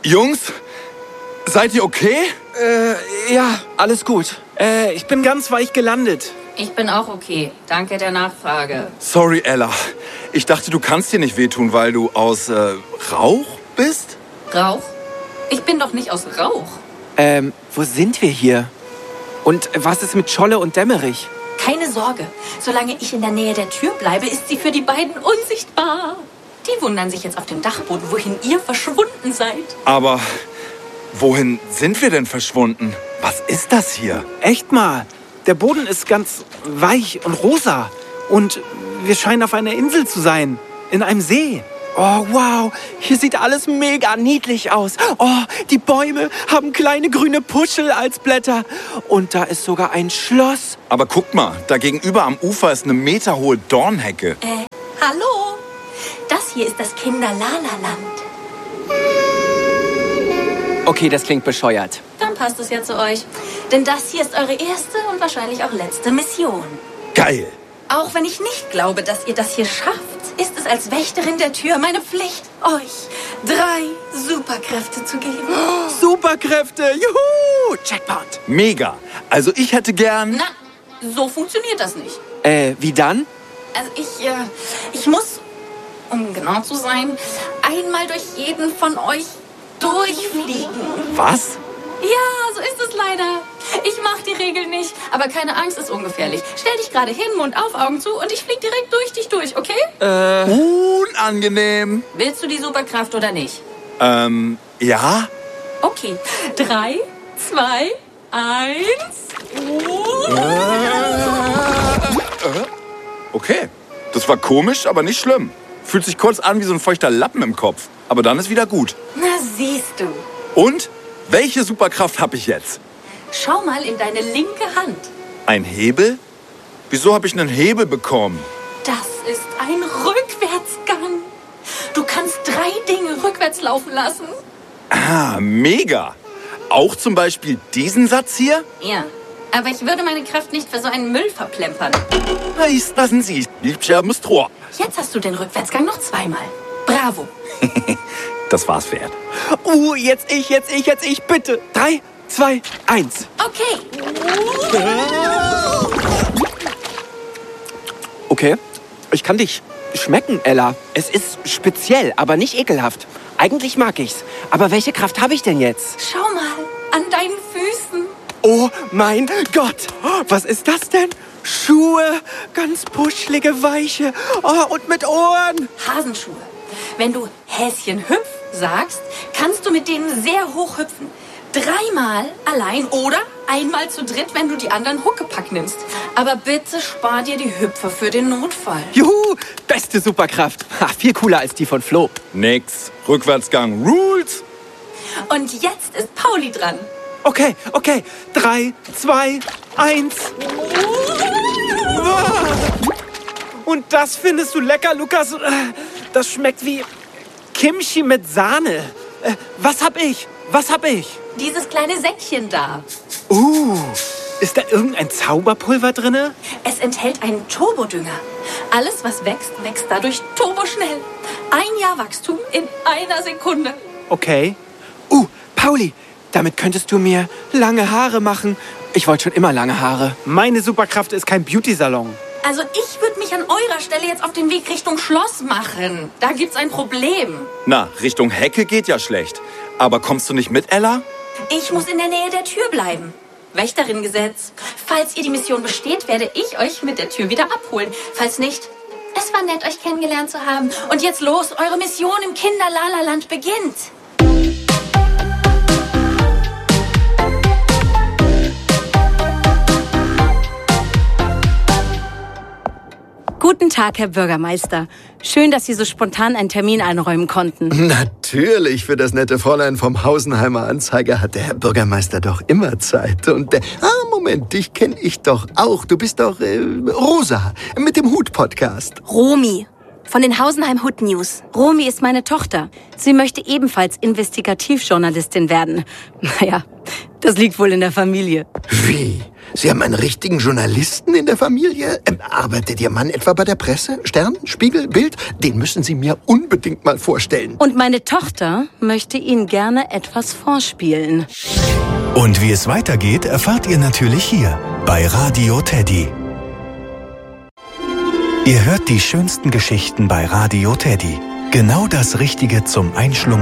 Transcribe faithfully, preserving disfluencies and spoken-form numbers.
Jungs, seid ihr okay? Äh, ja, alles gut. Äh, ich bin ganz weich gelandet. Ich bin auch okay. Danke der Nachfrage. Sorry, Ella. Ich dachte, du kannst dir nicht wehtun, weil du aus äh, Rauch bist? Rauch? Ich bin doch nicht aus Rauch. Ähm, wo sind wir hier? Und was ist mit Scholle und Dämmerich? Keine Sorge. Solange ich in der Nähe der Tür bleibe, ist sie für die beiden unsichtbar. Die wundern sich jetzt auf dem Dachboden, wohin ihr verschwunden seid. Aber wohin sind wir denn verschwunden? Was ist das hier? Echt mal. Der Boden ist ganz weich und rosa. Und wir scheinen auf einer Insel zu sein. In einem See. Oh, wow. Hier sieht alles mega niedlich aus. Oh, die Bäume haben kleine grüne Puschel als Blätter. Und da ist sogar ein Schloss. Aber guck mal, da gegenüber am Ufer ist eine meterhohe Dornhecke. Äh, hallo? Das hier ist das Kinder-Lala-Land. Okay, das klingt bescheuert. Dann passt es ja zu euch. Denn das hier ist eure erste und wahrscheinlich auch letzte Mission. Geil. Auch wenn ich nicht glaube, dass ihr das hier schafft, ist es als Wächterin der Tür meine Pflicht, euch drei Superkräfte zu geben. Oh, Superkräfte! Juhu! Jackpot! Mega. Also ich hätte gern... Na, so funktioniert das nicht. Äh, wie dann? Also ich, äh, ich muss, um genau zu sein, einmal durch jeden von euch durchfliegen. Was? Ja, so ist es leider. Ich mach die Regeln nicht, aber keine Angst, ist ungefährlich. Stell dich gerade hin, Mund auf, Augen zu und ich flieg direkt durch dich durch, okay? Äh. Unangenehm. Willst du die Superkraft oder nicht? Ähm, ja? Okay. Drei, zwei, eins. Oh. Äh, okay. Das war komisch, aber nicht schlimm. Fühlt sich kurz an wie so ein feuchter Lappen im Kopf. Aber dann ist wieder gut. Na, siehst du. Und? Welche Superkraft habe ich jetzt? Schau mal in deine linke Hand. Ein Hebel? Wieso habe ich einen Hebel bekommen? Das ist ein Rückwärtsgang. Du kannst drei Dinge rückwärts laufen lassen. Ah, mega. Auch zum Beispiel diesen Satz hier? Ja, aber ich würde meine Kraft nicht für so einen Müll verplempern. Nice, lassen Sie. Liebscherben Tor. Jetzt hast du den Rückwärtsgang noch zweimal. Bravo. Das war's wert. Uh, jetzt ich, jetzt ich, jetzt ich, bitte. Drei, zwei, eins. Okay. Okay, ich kann dich schmecken, Ella. Es ist speziell, aber nicht ekelhaft. Eigentlich mag ich's. Aber welche Kraft habe ich denn jetzt? Schau mal, an deinen Füßen. Oh mein Gott, was ist das denn? Schuhe, ganz puschlige, weiche, oh, und mit Ohren. Hasenschuhe. Wenn du Häschen hüpf sagst, kannst du mit denen sehr hoch hüpfen. Dreimal allein oder einmal zu dritt, wenn du die anderen Huckepack nimmst. Aber bitte spar dir die Hüpfer für den Notfall. Juhu, beste Superkraft. Ha, viel cooler als die von Flo. Nix. Rückwärtsgang Rules. Und jetzt ist Pauli dran. Okay, okay. Drei, zwei, eins. Und das findest du lecker, Lukas? Das schmeckt wie Kimchi mit Sahne. Was hab ich? Was hab ich? Dieses kleine Säckchen da. Uh, ist da irgendein Zauberpulver drinne? Es enthält einen Turbodünger. Alles, was wächst, wächst dadurch turboschnell. Ein Jahr Wachstum in einer Sekunde. Okay. Uh, Pauli, damit könntest du mir lange Haare machen. Ich wollte schon immer lange Haare. Meine Superkraft ist kein Beauty-Salon. Also ich würde mich an eurer Stelle jetzt auf den Weg Richtung Schloss machen. Da gibt's ein Problem. Na, Richtung Hecke geht ja schlecht. Aber kommst du nicht mit, Ella? Ich muss in der Nähe der Tür bleiben. Wächteringesetz. Falls ihr die Mission besteht, werde ich euch mit der Tür wieder abholen. Falls nicht, es war nett, euch kennengelernt zu haben. Und jetzt los, eure Mission im Kinder-Lala-Land beginnt. Guten Tag, Herr Bürgermeister. Schön, dass Sie so spontan einen Termin einräumen konnten. Natürlich, für das nette Fräulein vom Hausenheimer Anzeiger hat der Herr Bürgermeister doch immer Zeit. Und, äh, ah, Moment, dich kenne ich doch auch. Du bist doch äh, Rosa mit dem Hut-Podcast. Romy von den Hausenheim Hut News. Romy ist meine Tochter. Sie möchte ebenfalls Investigativjournalistin werden. Naja, das liegt wohl in der Familie. Wie? Sie haben einen richtigen Journalisten in der Familie? Ähm, arbeitet Ihr Mann etwa bei der Presse? Stern, Spiegel, Bild? Den müssen Sie mir unbedingt mal vorstellen. Und meine Tochter möchte Ihnen gerne etwas vorspielen. Und wie es weitergeht, erfahrt ihr natürlich hier bei Radio Teddy. Ihr hört die schönsten Geschichten bei Radio Teddy. Genau das Richtige zum Einschlummern.